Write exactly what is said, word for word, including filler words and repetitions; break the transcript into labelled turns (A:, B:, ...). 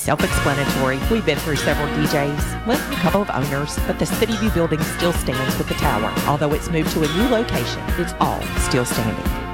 A: self-explanatory. We've been through several D Js, well, a couple of owners, but the City View building still stands with the tower. Although it's moved to a new location, it's all still standing.